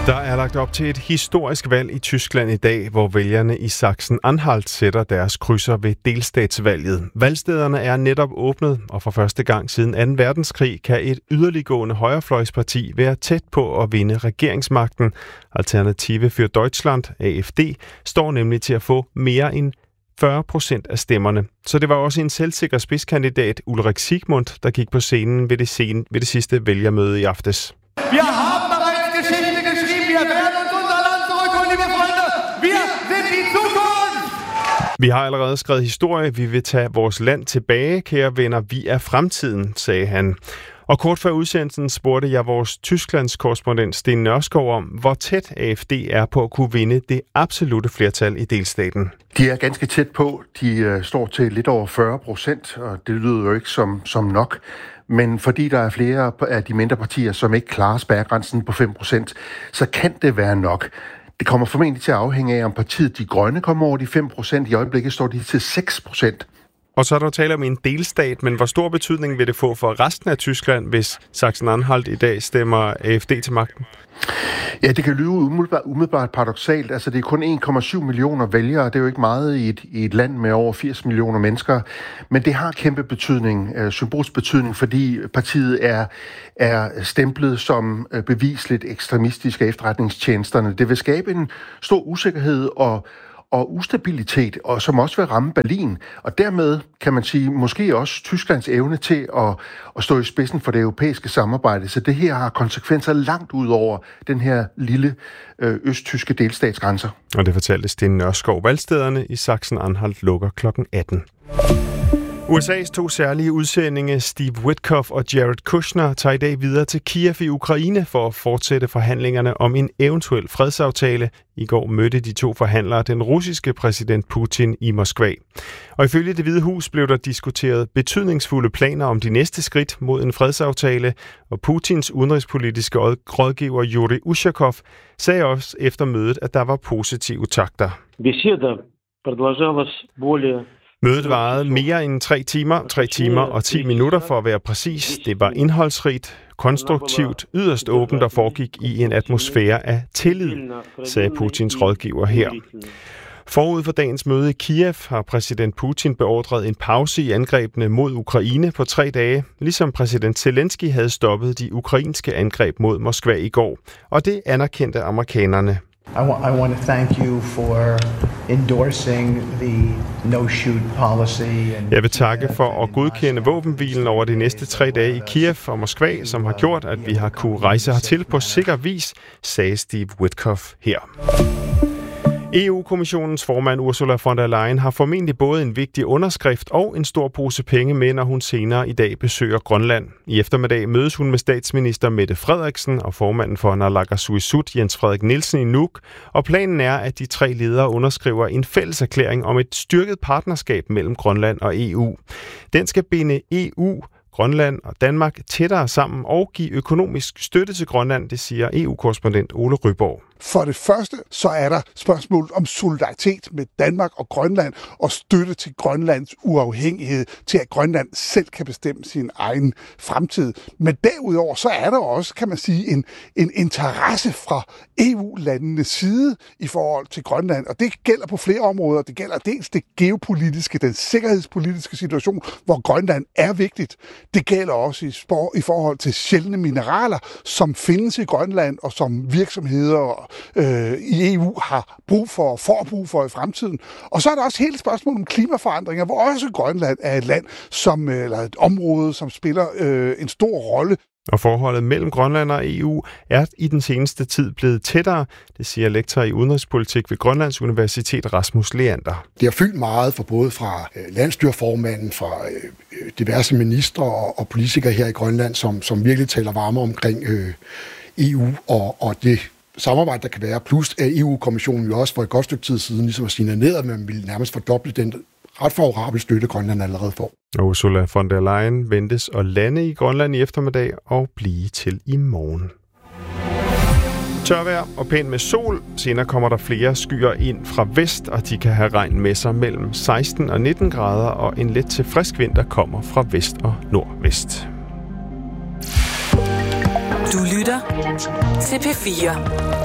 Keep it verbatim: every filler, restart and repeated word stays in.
Der er lagt op til et historisk valg i Tyskland i dag, hvor vælgerne i Sachsen-Anhalt sætter deres krydser ved delstatsvalget. Valgstederne er netop åbnet, og for første gang siden anden verdenskrig kan et yderliggående højrefløjsparti være tæt på at vinde regeringsmagten. Alternative für Deutschland, A F D, står nemlig til at få mere end fyrre procent af stemmerne. Så det var også en selvsikker spidskandidat, Ulrik Siegmund, der gik på scenen ved det, sen, ved det sidste vælgermøde i aftes. Vi har bereits Geschichte geschrieben. Wir werden uns unser Land zurückholen, liebe Freunde. Wir sind die Zukunft. Vi har allerede skrevet historie. Vi vil tage vores land tilbage, kære venner. Vi er fremtiden, sagde han. Og kort før udsendelsen spurgte jeg vores Tysklands korrespondent Sten Nørskov om, hvor tæt A F D er på at kunne vinde det absolutte flertal i delstaten. De er ganske tæt på. De uh, står til lidt over fyrre procent, og det lyder jo ikke som, som nok. Men fordi der er flere af de mindre partier, som ikke klarer spærregrænsen på fem procent, så kan det være nok. Det kommer formentlig til at afhænge af, om partiet De Grønne kommer over de fem procent. I øjeblikket står de til seks procent. Og så er der tale om en delstat, men hvor stor betydning vil det få for resten af Tyskland, hvis Sachsen-Anhalt i dag stemmer A F D til magten? Ja, det kan lyde umiddelbart, umiddelbart paradoksalt. Altså, det er kun en komma syv millioner vælgere. Det er jo ikke meget i et, i et land med over firs millioner mennesker. Men det har kæmpe betydning, øh, symbolsk betydning, fordi partiet er, er stemplet som øh, bevisligt ekstremistisk af efterretningstjenesterne. Det vil skabe en stor usikkerhed og og ustabilitet, og som også vil ramme Berlin. Og dermed kan man sige, måske også Tysklands evne til at, at stå i spidsen for det europæiske samarbejde. Så det her har konsekvenser langt ud over den her lille øh, østtyske delstatsgrænser. Og det fortalte Sten Nørskov. Valgstederne i Sachsen-Anhalt lukker klokken atten. U S A's to særlige udsendinge, Steve Witkoff og Jared Kushner, tager i dag videre til Kiev i Ukraine for at fortsætte forhandlingerne om en eventuel fredsaftale. I går mødte de to forhandlere den russiske præsident Putin i Moskva. Og ifølge Det Hvide Hus blev der diskuteret betydningsfulde planer om de næste skridt mod en fredsaftale, og Putins udenrigspolitiske rådgiver Yuri Ushakov sagde også efter mødet, at der var positive takter. Mødet varede mere end tre timer, tre timer og ti minutter for at være præcis. Det var indholdsrigt, konstruktivt, yderst åbent og foregik i en atmosfære af tillid, sagde Putins rådgiver her. Forud for dagens møde i Kiev har præsident Putin beordret en pause i angrebene mod Ukraine på tre dage, ligesom præsident Zelensky havde stoppet de ukrainske angreb mod Moskva i går. Og det anerkendte amerikanerne. I want, I want to thank you for endorsing the no-shoot policy. And, Jeg vil takke for at godkende våbenhvilen over de næste tre dage i Kiev og Moskva, som har gjort, at vi har kunne rejse hertil på sikker vis, sagde Steve Witkoff her. E U-kommissionens formand Ursula von der Leyen har formentlig både en vigtig underskrift og en stor pose penge med, når hun senere i dag besøger Grønland. I eftermiddag mødes hun med statsminister Mette Frederiksen og formanden for Naalakkersuisut Jens Frederik Nielsen i Nuuk, og planen er, at de tre ledere underskriver en fælles erklæring om et styrket partnerskab mellem Grønland og E U. Den skal binde E U, Grønland og Danmark tættere sammen og give økonomisk støtte til Grønland, det siger E U-korrespondent Ole Ryborg. For det første, så er der spørgsmålet om solidaritet med Danmark og Grønland og støtte til Grønlands uafhængighed, til at Grønland selv kan bestemme sin egen fremtid. Men derudover, så er der også, kan man sige, en, en interesse fra E U-landenes side i forhold til Grønland. Og det gælder på flere områder. Det gælder dels det geopolitiske, den sikkerhedspolitiske situation, hvor Grønland er vigtigt. Det gælder også i, spor, i forhold til sjældne mineraler, som findes i Grønland og som virksomheder øh, i E U har brug for og får brug for i fremtiden. Og så er der også hele spørgsmålet om klimaforandringer, hvor også Grønland er et land, som, eller et område, som spiller øh, en stor rolle. Og forholdet mellem Grønland og E U er i den seneste tid blevet tættere, det siger lektor i udenrigspolitik ved Grønlands Universitet Rasmus Leander. Det har fyldt meget for både fra landsstyreformanden, fra diverse ministre og politikere her i Grønland, som, som virkelig taler varme omkring øh, E U og, og det samarbejde, der kan være. Plus at E U-kommissionen jo også for et godt stykke tid siden ligesom at signalere, at man ville nærmest fordoble den ret favorable støtte, Grønland allerede får. Ursula von der Leyen ventes at lande i Grønland i eftermiddag og blive til i morgen. Tørvejr og pænt med sol. Senere kommer der flere skyer ind fra vest, og de kan have regn med sig mellem seksten og nitten grader, og en let til frisk vind, der kommer fra vest og nordvest. Du lytter til P fire.